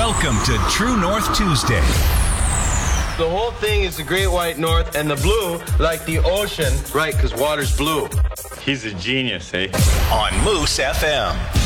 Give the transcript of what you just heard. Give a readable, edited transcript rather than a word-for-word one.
Welcome to True North Tuesday. The whole thing is the Great White North, and the blue, like the ocean, right, because water's blue. He's a genius, eh? On Moose FM.